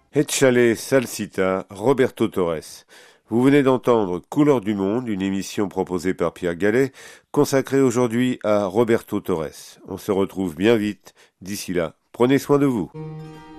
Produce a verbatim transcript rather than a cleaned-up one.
Etchale Salsita, Roberto Torres. Vous venez d'entendre Couleur du Monde, une émission proposée par Pierre Gallet, consacrée aujourd'hui à Roberto Torres. On se retrouve bien vite. D'ici là, prenez soin de vous.